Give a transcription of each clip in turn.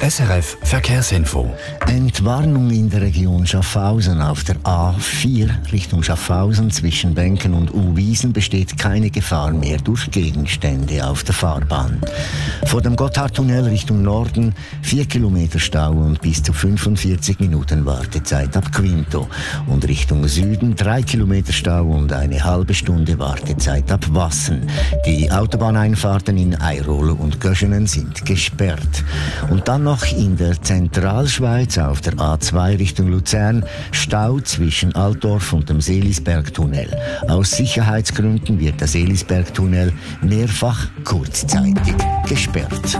SRF Verkehrsinfo. Entwarnung in der Region Schaffhausen. Auf der A4 Richtung Schaffhausen zwischen Benken und Uwiesen besteht keine Gefahr mehr durch Gegenstände auf der Fahrbahn. Vor dem Gotthardtunnel Richtung Norden 4 Kilometer Stau und bis zu 45 Minuten Wartezeit ab Quinto. Und Richtung Süden 3 Kilometer Stau und eine halbe Stunde Wartezeit ab Wassen. Die Autobahneinfahrten in Airol und Göschenen sind gesperrt. Und dann noch in der Zentralschweiz auf der A2 Richtung Luzern Stau zwischen Altdorf und dem Seelisbergtunnel. Aus Sicherheitsgründen wird der Seelisbergtunnel mehrfach kurzzeitig gesperrt.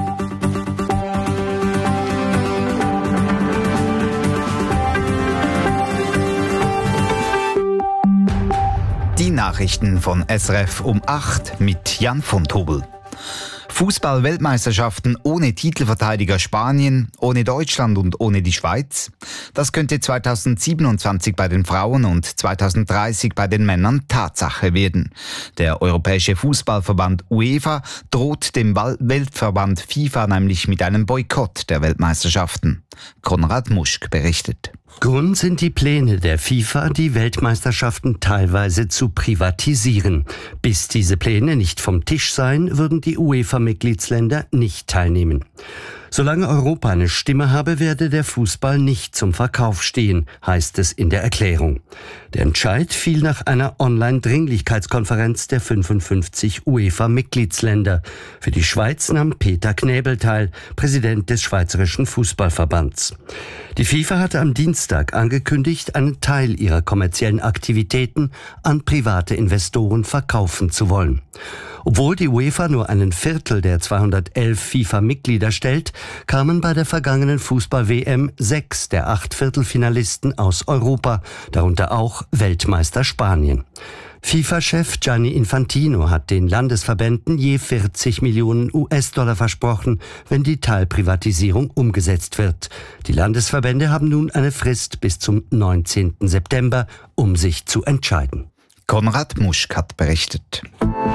Die Nachrichten von SRF um 8 mit Jan von Tobel. Fußball-Weltmeisterschaften ohne Titelverteidiger Spanien, ohne Deutschland und ohne die Schweiz. Das könnte 2027 bei den Frauen und 2030 bei den Männern Tatsache werden. Der Europäische Fußballverband UEFA droht dem Weltverband FIFA nämlich mit einem Boykott der Weltmeisterschaften. Konrad Muschk berichtet. Grund sind die Pläne der FIFA, die Weltmeisterschaften teilweise zu privatisieren. Bis diese Pläne nicht vom Tisch seien, würden die UEFA-Mitgliedsländer nicht teilnehmen. Solange Europa eine Stimme habe, werde der Fußball nicht zum Verkauf stehen, heißt es in der Erklärung. Der Entscheid fiel nach einer Online-Dringlichkeitskonferenz der 55 UEFA-Mitgliedsländer. Für die Schweiz nahm Peter Knäbel teil, Präsident des Schweizerischen Fußballverbands. Die FIFA hatte am Dienstag angekündigt, einen Teil ihrer kommerziellen Aktivitäten an private Investoren verkaufen zu wollen. Obwohl die UEFA nur einen Viertel der 211 FIFA-Mitglieder stellt, kamen bei der vergangenen Fußball-WM 6 der 8 Viertelfinalisten aus Europa, darunter auch Weltmeister Spanien. FIFA-Chef Gianni Infantino hat den Landesverbänden je 40 Millionen US-Dollar versprochen, wenn die Teilprivatisierung umgesetzt wird. Die Landesverbände haben nun eine Frist bis zum 19. September, um sich zu entscheiden. Konrad Muschk hat berichtet.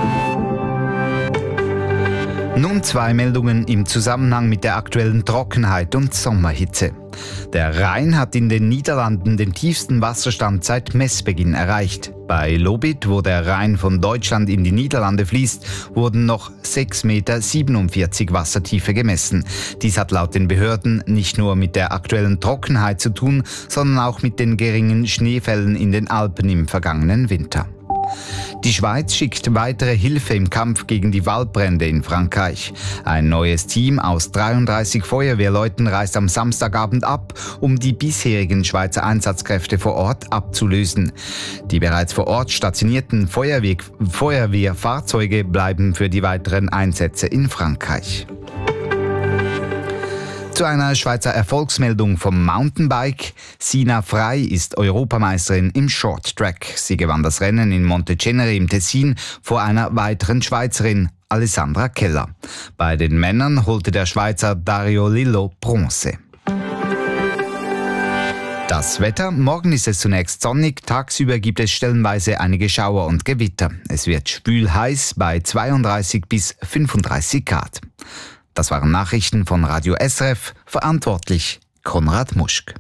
Nun 2 Meldungen im Zusammenhang mit der aktuellen Trockenheit und Sommerhitze. Der Rhein hat in den Niederlanden den tiefsten Wasserstand seit Messbeginn erreicht. Bei Lobith, wo der Rhein von Deutschland in die Niederlande fließt, wurden noch 6,47 Meter Wassertiefe gemessen. Dies hat laut den Behörden nicht nur mit der aktuellen Trockenheit zu tun, sondern auch mit den geringen Schneefällen in den Alpen im vergangenen Winter. Die Schweiz schickt weitere Hilfe im Kampf gegen die Waldbrände in Frankreich. Ein neues Team aus 33 Feuerwehrleuten reist am Samstagabend ab, um die bisherigen Schweizer Einsatzkräfte vor Ort abzulösen. Die bereits vor Ort stationierten Feuerwehrfahrzeuge bleiben für die weiteren Einsätze in Frankreich. Zu einer Schweizer Erfolgsmeldung vom Mountainbike. Sina Frey ist Europameisterin im Shorttrack. Sie gewann das Rennen in Montecenere im Tessin vor einer weiteren Schweizerin, Alessandra Keller. Bei den Männern holte der Schweizer Dario Lillo Bronze. Das Wetter. Morgen ist es zunächst sonnig, tagsüber gibt es stellenweise einige Schauer und Gewitter. Es wird schwül heiß bei 32 bis 35 Grad. Das waren Nachrichten von Radio SRF, verantwortlich Konrad Muschk.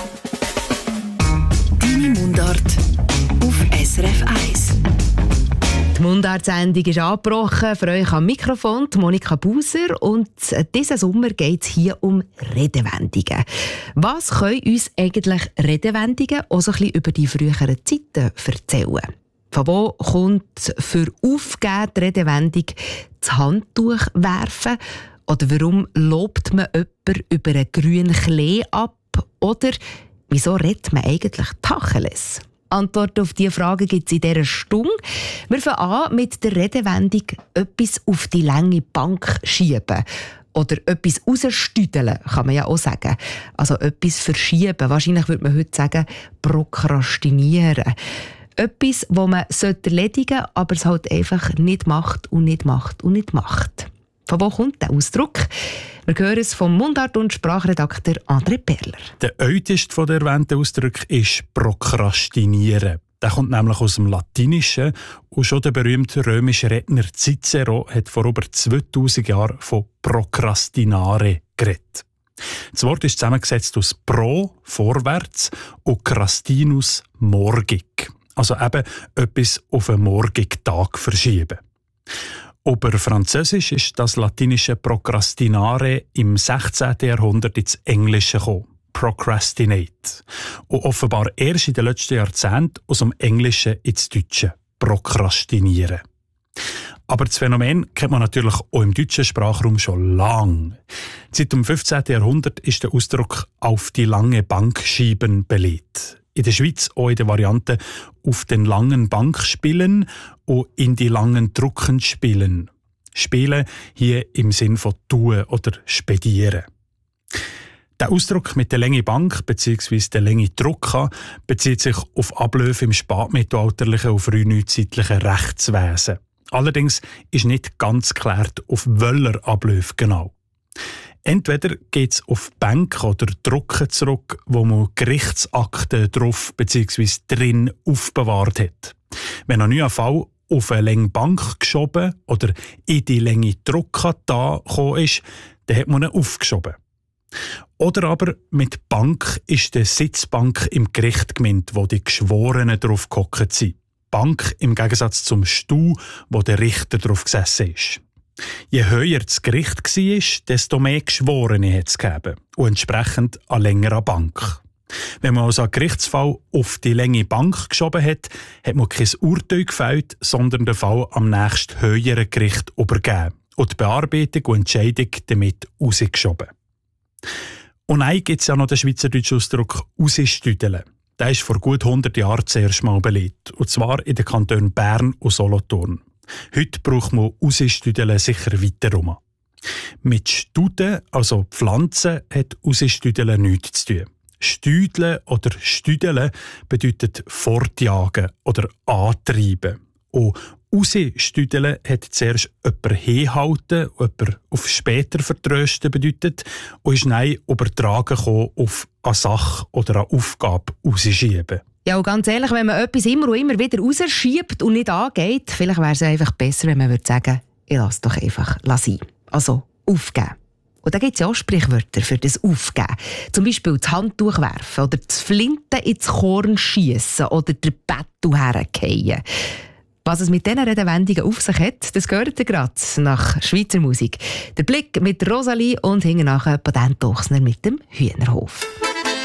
Deine Mundart auf SRF 1. Die Mundartsendung ist angebrochen. Für euch am Mikrofon Monika Buser. Und diesen Sommer geht es hier um Redewendungen. Was können uns eigentlich Redewendungen auch so ein bisschen über die früheren Zeiten erzählen? Von wo kommt für aufgegeben die Redewendung das Handtuch werfen? Oder warum lobt man jemanden über einen grünen Klee ab? Oder wieso redet man eigentlich Tacheles? Antworten auf diese Fragen gibt es in dieser Stunde. Wir fangen an mit der Redewendung «etwas auf die lange Bank schieben». Oder «etwas rausstüdeln», kann man ja auch sagen. Also «etwas verschieben». Wahrscheinlich würde man heute sagen «prokrastinieren». Etwas, das man erledigen sollte, aber es halt einfach nicht macht und nicht macht und nicht macht. Von wo kommt der Ausdruck? Wir hören es vom Mundart- und Sprachredakteur André Perler. Der älteste der erwähnten Ausdrücke ist «prokrastinieren». Der kommt nämlich aus dem Latinischen und schon der berühmte römische Redner Cicero hat vor über 2000 Jahren von «prokrastinare» geredet. Das Wort ist zusammengesetzt aus pro, vorwärts, und crastinus, morgig. Also eben etwas auf einen morgigen Tag verschieben. Über Französisch ist das latinische procrastinare im 16. Jahrhundert ins Englische gekommen. Procrastinate. Und offenbar erst in den letzten Jahrzehnten aus dem Englischen ins Deutsche. Prokrastinieren. Aber das Phänomen kennt man natürlich auch im deutschen Sprachraum schon lange. Seit dem 15. Jahrhundert ist der Ausdruck «auf die lange Bank schieben» belegt. In der Schweiz auch in der Variante «auf den langen Bank spielen» und «in die langen Drucken spielen». Spielen hier im Sinn von «tun» oder «spedieren». Der Ausdruck mit der langen Bank bzw. der langen Drucke bezieht sich auf Abläufe im spätmittelalterlichen und frühneuzeitlichen Rechtswesen. Allerdings ist nicht ganz geklärt, auf welcher Abläufe genau. Entweder geht es auf Bänke oder Drucken zurück, wo man Gerichtsakten drauf bzw. drin aufbewahrt hat. Wenn ein neuer Fall auf eine lange Bank geschoben oder in die lange Drucke da gekommen ist, dann hat man ihn aufgeschoben. Oder aber mit Bank ist die Sitzbank im Gericht gemeint, wo die Geschworenen drauf gehockt sind. Bank im Gegensatz zum Stuhl, wo der Richter drauf gesessen ist. Je höher das Gericht war, desto mehr Geschworene hat es gegeben und entsprechend eine längere Bank. Wenn man also einen Gerichtsfall auf die lange Bank geschoben hat, hat man kein Urteil gefällt, sondern den Fall am nächsten höheren Gericht übergeben und die Bearbeitung und Entscheidung damit rausgeschoben. Und dann gibt es ja noch den schweizerdeutschen Ausdruck «rausstüdeln». Der ist vor gut 100 Jahren zuerst mal belegt, und zwar in den Kantonen Bern und Solothurn. Heute braucht man «rausstüdeln» sicher weiter. Mit Studen, also Pflanzen, hat «rausstüdeln» nichts zu tun. Stüdeln oder Stüdeln bedeutet fortjagen oder antreiben. Und «rausstüdeln» hat zuerst jemanden hinhalten, jemanden auf später vertrösten bedeutet und ist dann übertragen auf eine Sache oder eine Aufgabe rausschieben. Ja, und ganz ehrlich, wenn man etwas immer und immer wieder rausschiebt und nicht angeht, vielleicht wäre es einfach besser, wenn man würde sagen, ich lasse doch einfach sein. Also aufgeben. Und da gibt es ja auch Sprichwörter für das Aufgeben. Zum Beispiel das Handtuch werfen oder das Flinte ins Korn schiessen oder den Bettel herfallen. Was es mit diesen Redewendungen auf sich hat, das gehört ihr gerade nach Schweizer Musik. Der Blick mit Rosalie und hinten nachher Patent Ochsner mit dem Hühnerhof.